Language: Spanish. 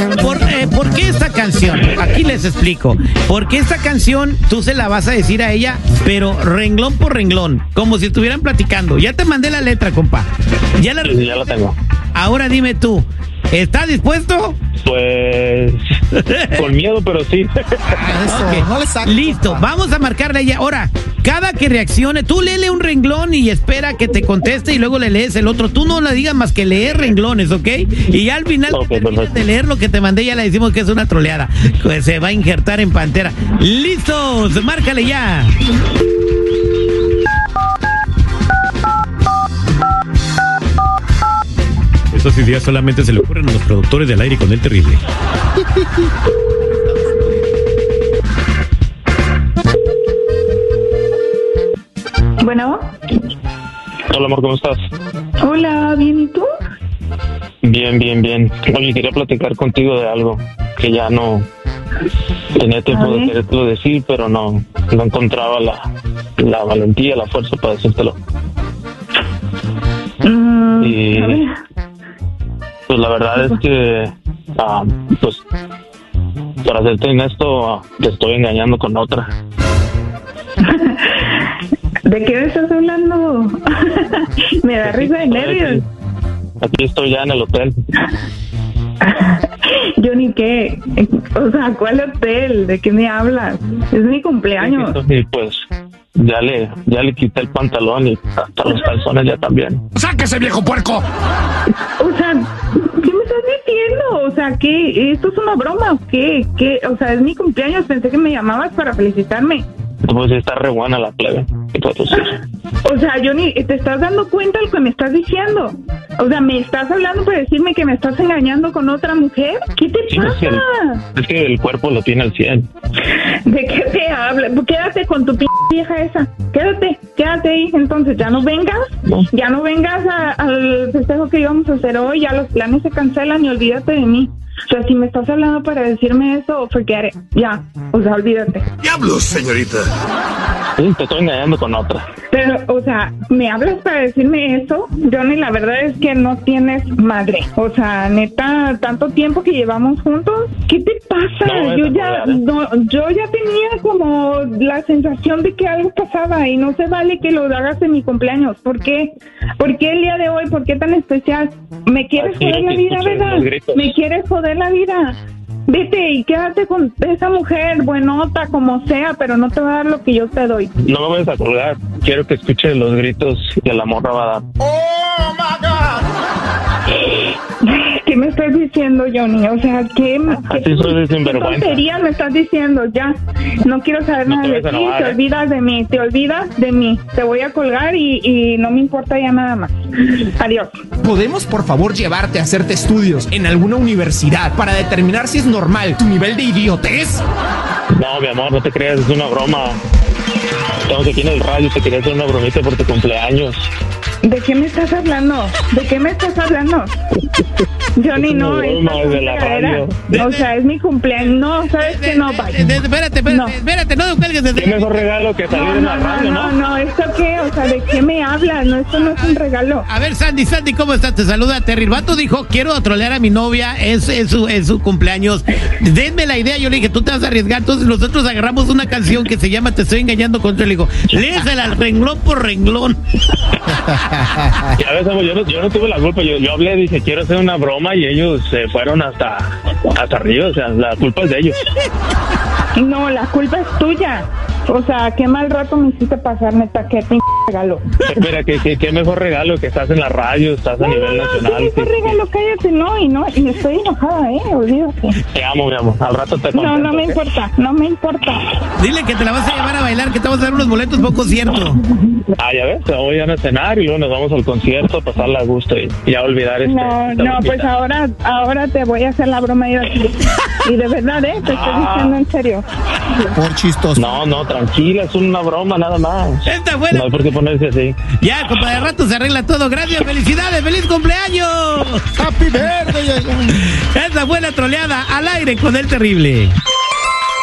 ¿Por qué esta canción? Aquí les explico. Porque esta canción tú se la vas a decir a ella, pero renglón por renglón, como si estuvieran platicando. Ya te mandé la letra, compa. Sí, ya la tengo. Ahora dime tú, ¿estás dispuesto? Pues con miedo, pero sí. Okay. No listo, vamos a marcarle a ella. Ahora, cada que reaccione, tú léele un renglón y espera que te conteste y luego le lees el otro. Tú no le digas más que leer renglones, ¿ok? Y ya al final de leer lo que te mandé, ya le decimos que es una troleada. Pues se va a injertar en Pantera. ¡Listos! ¡Márcale ya! Esas ideas solamente se le ocurren a los productores del aire con el terrible. Bueno. Hola, amor, ¿cómo estás? Hola, ¿bien y tú? Bien. Oye, quería platicar contigo de algo que ya no tenía tiempo de querértelo decir, pero no encontraba la valentía, la fuerza para decírtelo. Y pues la verdad es que pues para serte honesto, te estoy engañando con otra. ¿De qué me estás hablando? Me da risa de nervios. Aquí estoy ya en el hotel. Yo ni qué. O sea, ¿cuál hotel? ¿De qué me hablas? Es mi cumpleaños. Y pues ya le quité el pantalón y hasta los calzones ya también. ¡Sáquese, viejo puerco! O sea, ¿qué me estás diciendo? O sea, ¿qué? ¿Esto es una broma o qué? O sea, es mi cumpleaños. Pensé que me llamabas para felicitarme. Pues sí, está re buena la plebe. O sea, Johnny, ¿te estás dando cuenta de lo que me estás diciendo? O sea, ¿me estás hablando para decirme que me estás engañando con otra mujer? ¿Qué te pasa? Es que el cuerpo lo tiene al 100. ¿De qué te hablas? Quédate con tu vieja esa. Quédate ahí. Entonces, ya no vengas al festejo que íbamos a hacer hoy. Ya los planes se cancelan y olvídate de mí. O sea, si me estás hablando para decirme eso, forget it. Ya, o sea, olvídate. ¡Diablos, señorita! Sí, te estoy engañando con otra. Pero, o sea, ¿me hablas para decirme eso? Johnny, la verdad es que no tienes madre. O sea, neta, tanto tiempo que llevamos juntos. ¿Qué te pasa? Yo ya tenía como la sensación de que algo pasaba y no se vale que lo hagas en mi cumpleaños. ¿Por qué? ¿Por qué el día de hoy? ¿Por qué tan especial? ¿Me quieres joder la vida, verdad? ¿Me quieres joder la vida? Vete y quédate con esa mujer, buenota, como sea, pero no te va a dar lo que yo te doy. No me vayas a colgar. Quiero que escuches los gritos que la morra va a dar. ¡Oh, my God! ¿Qué me estás diciendo, Johnny? O sea, ¿qué tontería me estás diciendo? Ya, no quiero saber nada de ti, te olvidas de mí. Te voy a colgar y no me importa ya nada más. Adiós. ¿Podemos, por favor, llevarte a hacerte estudios en alguna universidad para determinar si es normal tu nivel de idiotez? No, mi amor, no te creas, es una broma. Estamos aquí en el radio, te quería hacer una bromita por tu cumpleaños. ¿De qué me estás hablando? Johnny, no, es de la radio. O sea, es mi cumpleaños. No, ¿sabes qué? No, vaya. Espérate, no cuelgues. ¿Qué mejor regalo que salir en la radio, no? No, ¿esto qué? O sea, ¿de qué me hablas? No, esto no es un regalo. A ver, Sandy, ¿cómo estás? Te saluda Terry. El vato dijo, quiero trolear a mi novia, es su cumpleaños. Denme la idea, yo le dije, tú te vas a arriesgar. Entonces nosotros agarramos una canción que se llama Te estoy engañando con otro. Le digo, léesela renglón por renglón. Ya ves, yo no tuve la culpa. Yo hablé, dije, quiero hacer una broma y ellos se fueron hasta arriba. O sea, la culpa es de ellos. No, la culpa es tuya. O sea, qué mal rato me hiciste pasar, neta, qué regalo. Espera, qué mejor regalo que estás en la radio, estás a nivel nacional. Qué mejor regalo, cállate, y estoy enojada, olvídate. Te amo, mi amor, al rato te contesto. No me importa. Dile que te la vas a llevar a bailar, que te vamos a dar unos boletos poco cierto. Ya ves, te voy a cenar y luego nos vamos al concierto, pasarla a gusto y ya olvidar No, pues ahora te voy a hacer la broma y de verdad, te estoy diciendo en serio. Por chistoso. No, tranquila, es una broma nada más. Esta buena. No hay por qué ponerse así. Ya, compadre, de rato se arregla todo. Gracias, felicidades, feliz cumpleaños. Happy birthday. Esta buena troleada al aire con el terrible.